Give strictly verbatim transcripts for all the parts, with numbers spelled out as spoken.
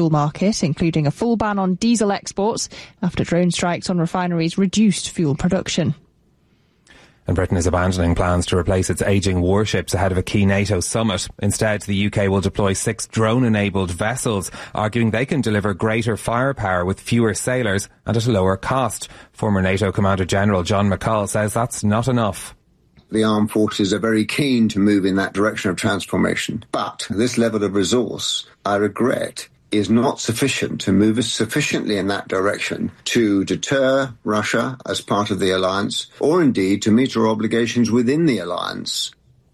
fuel market, including a full ban on diesel exports after drone strikes on refineries reduced fuel production. And Britain is abandoning plans to replace its ageing warships ahead of a key NATO summit. Instead, the U K will deploy six drone-enabled vessels, arguing they can deliver greater firepower with fewer sailors and at a lower cost. Former NATO Commander-General John McCall says that's not enough. The armed forces are very keen to move in that direction of transformation. But this level of resource, I regret, is not sufficient to move us sufficiently in that direction to deter Russia as part of the alliance, or indeed to meet our obligations within the alliance.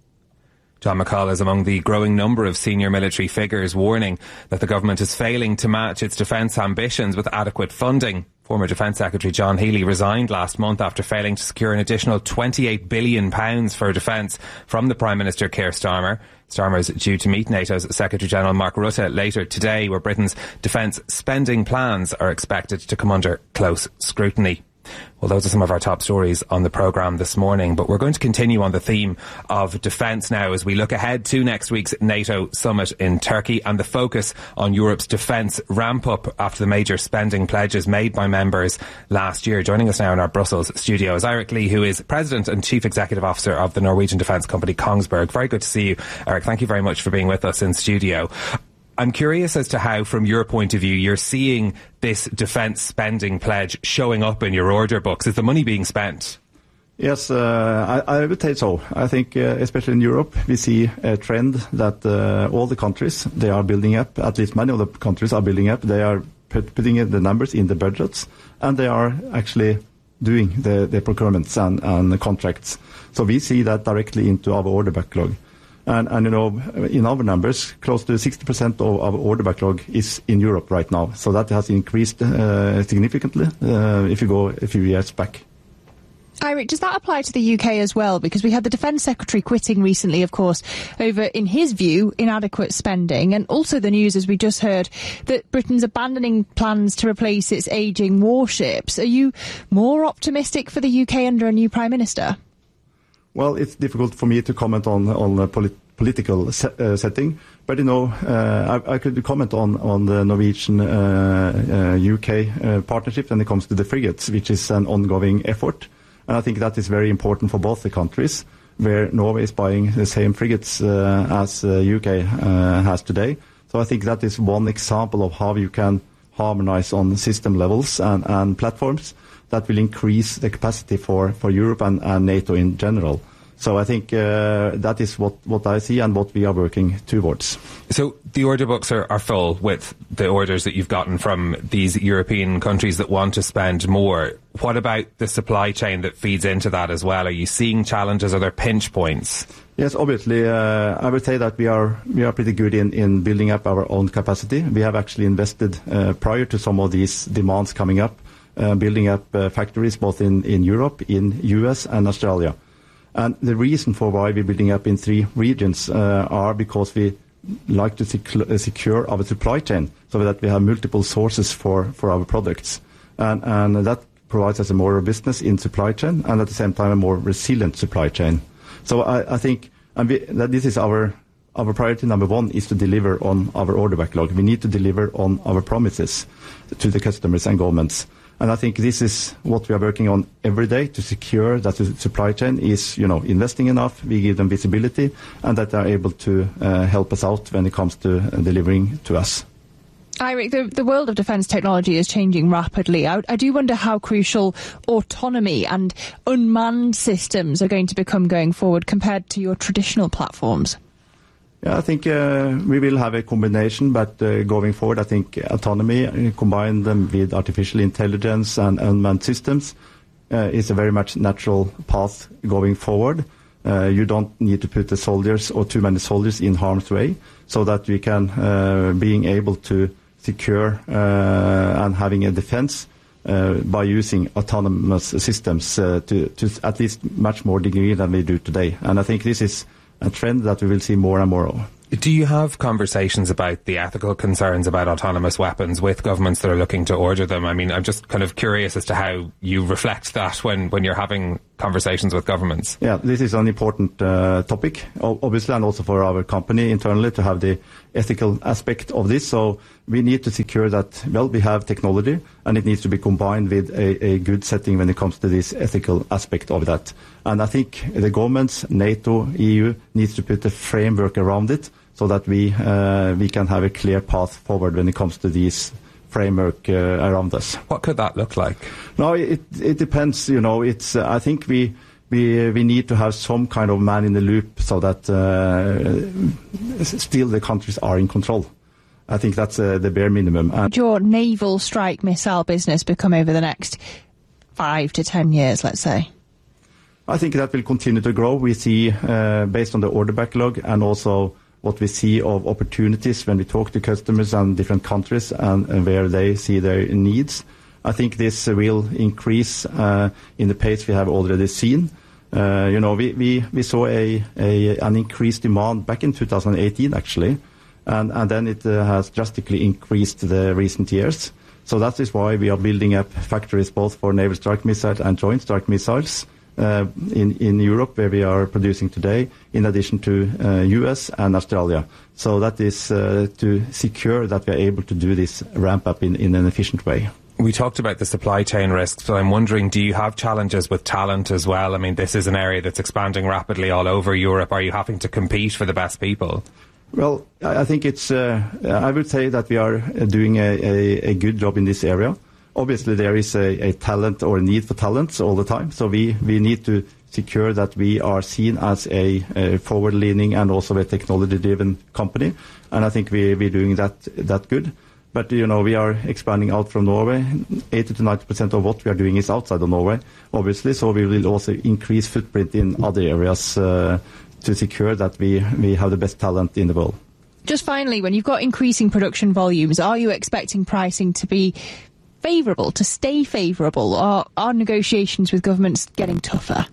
John McCall is among the growing number of senior military figures warning that the government is failing to match its defence ambitions with adequate funding. Former Defence Secretary John Healey resigned last month after failing to secure an additional twenty-eight billion pounds for defence from the Prime Minister Keir Starmer. Starmer is due to meet NATO's Secretary-General Mark Rutte later today, where Britain's defence spending plans are expected to come under close scrutiny. Well, those are some of our top stories on the programme this morning, but we're going to continue on the theme of defence now as we look ahead to next week's NATO summit in Turkey and the focus on Europe's defence ramp-up after the major spending pledges made by members last year. Joining us now in our Brussels studio is Eirik Lie, who is President and Chief Executive Officer of the Norwegian defence company Kongsberg. Very good to see you, Eirik. Thank you very much for being with us in studio. I'm curious as to how, from your point of view, you're seeing this defence spending pledge showing up in your order books. Is the money being spent? Yes, uh, I, I would say so. I think, uh, especially in Europe, we see a trend that uh, all the countries, they are building up, at least many of the countries are building up. They are put, putting in the numbers in the budgets, and they are actually doing the, the procurements and, and the contracts. So we see that directly into our order backlog. And, and, you know, in our numbers, close to sixty percent of our order backlog is in Europe right now. So that has increased uh, significantly uh, if you go a few years back. Eirik, does that apply to the U K as well? Because we had the Defence Secretary quitting recently, of course, over, in his view, inadequate spending. And also the news, as we just heard, that Britain's abandoning plans to replace its ageing warships. Are you more optimistic for the U K under a new Prime Minister? Well, it's difficult for me to comment on on a polit- political se- uh, setting, but you know, uh, I, I could comment on on the Norwegian uh, uh, U K uh, partnership when it comes to the frigates, which is an ongoing effort, and I think that is very important for both the countries, where Norway is buying the same frigates uh, as the uh, U K uh, has today. So I think that is one example of how you can harmonize on system levels and, and platforms that will increase the capacity for, for Europe and, and NATO in general. So I think uh, that is what, what I see and what we are working towards. So the order books are, are full with the orders that you've gotten from these European countries that want to spend more. What about the supply chain that feeds into that as well? Are you seeing challenges? Are there pinch points? Yes, obviously. Uh, I would say that we are we are pretty good in, in building up our own capacity. We have actually invested uh, prior to some of these demands coming up, Uh, building up uh, factories both in, in Europe, in U S and Australia. And the reason for why we're building up in three regions uh, are because we like to sec- secure our supply chain so that we have multiple sources for, for our products. And, and that provides us a more robustness in supply chain and at the same time a more resilient supply chain. So I, I think and we, that this is our Our priority number one is to deliver on our order backlog. We need to deliver on our promises to the customers and governments. And I think this is what we are working on every day to secure that the supply chain is, you know, investing enough, we give them visibility, and that they are able to uh, help us out when it comes to uh, delivering to us. Eirik, the, the world of defence technology is changing rapidly. I, I do wonder how crucial autonomy and unmanned systems are going to become going forward compared to your traditional platforms. Yeah, I think uh, we will have a combination, but uh, going forward, I think autonomy, uh, combine them with artificial intelligence and unmanned systems, uh, is a very much natural path going forward. Uh, you don't need to put the soldiers or too many soldiers in harm's way, so that we can, uh, being able to secure uh, and having a defense uh, by using autonomous systems uh, to, to at least much more degree than we do today. And I think this is a trend that we will see more and more of. Do you have conversations about the ethical concerns about autonomous weapons with governments that are looking to order them? I mean, I'm just kind of curious as to how you reflect that when, when you're having conversations with governments. Yeah, this is an important uh, topic, obviously, and also for our company internally to have the ethical aspect of this. So we need to secure that, well, we have technology, and it needs to be combined with a, a good setting when it comes to this ethical aspect of that. And I think the governments, NATO, E U, needs to put a framework around it so that we uh, we can have a clear path forward when it comes to these framework uh, around us. What could that look like? No, it it depends. You know, it's. Uh, I think we we we need to have some kind of man in the loop so that uh, still the countries are in control. I think that's uh, the bare minimum. And Would your naval strike missile business become over the next five to ten years, let's say? I think that will continue to grow. We see, uh, based on the order backlog and also what we see of opportunities when we talk to customers and different countries and, and where they see their needs. I think this will increase uh, in the pace we have already seen. Uh, you know, we, we, we saw a, a an increased demand back in two thousand eighteen, actually, and, and then it uh, has drastically increased the recent years. So that is why we are building up factories both for naval strike missiles and joint strike missiles. Uh, in, in Europe, where we are producing today, in addition to uh, U S and Australia. So that is uh, to secure that we are able to do this ramp up in, in an efficient way. We talked about the supply chain risks, but I'm wondering, do you have challenges with talent as well? I mean, this is an area that's expanding rapidly all over Europe. Are you having to compete for the best people? Well, I think it's, uh, I would say that we are doing a, a, a good job in this area. Obviously, there is a, a talent or a need for talents all the time. So we, we need to secure that we are seen as a, a forward-leaning and also a technology-driven company. And I think we, we're doing that, that good. But, you know, we are expanding out from Norway. eighty to ninety percent of what we are doing is outside of Norway, obviously. So we will also increase footprint in other areas uh, to secure that we, we have the best talent in the world. Just finally, when you've got increasing production volumes, are you expecting pricing to be favourable, to stay favourable, or are negotiations with governments getting tougher?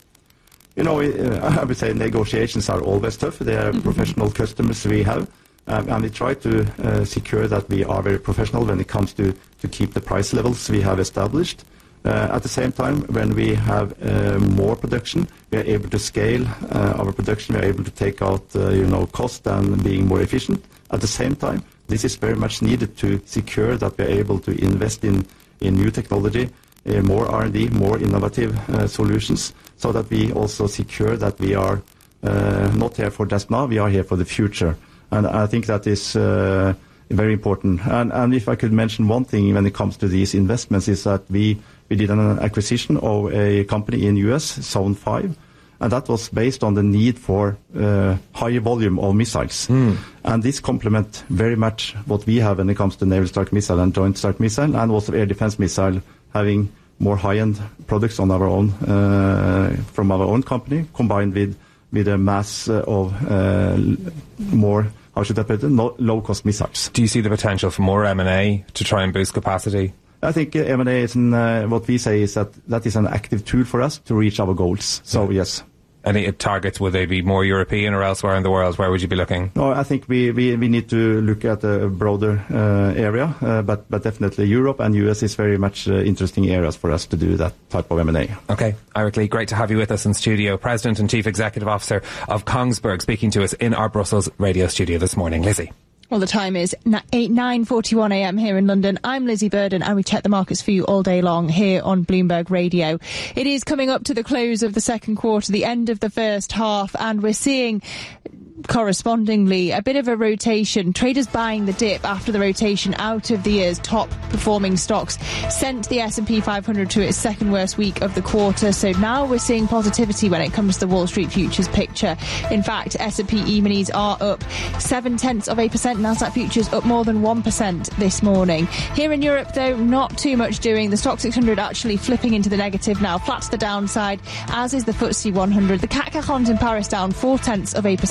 You know, I would say negotiations are always tough. They are professional customers we have, um, and we try to uh, secure that we are very professional when it comes to, to keep the price levels we have established. Uh, at the same time, when we have uh, more production, we are able to scale uh, our production. We are able to take out, uh, you know, cost and being more efficient. At the same time, this is very much needed to secure that we are able to invest in, in new technology, uh, more R and D, more innovative uh, solutions, so that we also secure that we are uh, not here for just now, we are here for the future. And I think that is uh, very important. And, and if I could mention one thing when it comes to these investments is that we, we did an acquisition of a company in U S, Zone five, and that was based on the need for uh, higher volume of missiles. Mm. And this complements very much what we have when it comes to naval strike missile and joint strike missile, and also air defense missile, having more high-end products on our own, uh, from our own company, combined with, with a mass of uh, more, how should I put it, no, low-cost missiles. Do you see the potential for more M and A to try and boost capacity? I think uh, M and A is an, uh, what we say is that that is an active tool for us to reach our goals. So, yeah. Yes. Any targets, would they be more European or elsewhere in the world? Where would you be looking? No, I think we, we, we need to look at a broader uh, area, uh, but, but definitely Europe and U S is very much uh, interesting areas for us to do that type of M and A. Okay. Eirik Lie, great to have you with us in studio. President and Chief Executive Officer of Kongsberg, speaking to us in our Brussels radio studio this morning. Lizzie. Well, the time is nine forty-one a m here in London. I'm Lizzie Burden, and we check the markets for you all day long here on Bloomberg Radio. It is coming up to the close of the second quarter, the end of the first half, and we're seeing correspondingly a bit of a rotation. Traders buying the dip after the rotation out of the year's top performing stocks sent the S and P five hundred to its second worst week of the quarter. So now we're seeing positivity when it comes to the Wall Street futures picture. In fact, S and P E-minis are up seven tenths of a percent. Nasdaq futures up more than one percent this morning. Here in Europe, though, not too much doing. The Stoxx six hundred actually flipping into the negative now, flat to the downside, as is the F T S E one hundred. The C A C quarante in Paris down four tenths of a percent.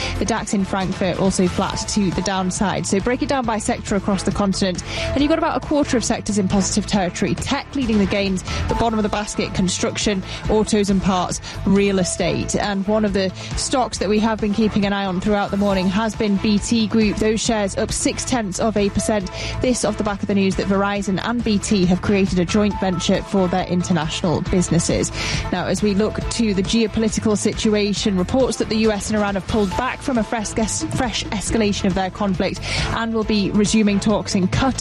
The DAX in Frankfurt also flat to the downside. So break it down by sector across the continent, and you've got about a quarter of sectors in positive territory. Tech leading the gains, the bottom of the basket, construction, autos and parts, real estate. And one of the stocks that we have been keeping an eye on throughout the morning has been B T Group. Those shares up six tenths of a percent. This off the back of the news that Verizon and B T have created a joint venture for their international businesses. Now, as we look to the geopolitical situation, reports that the U S and Iran have pulled back from a fresh, fresh escalation of their conflict and will be resuming talks in Qatar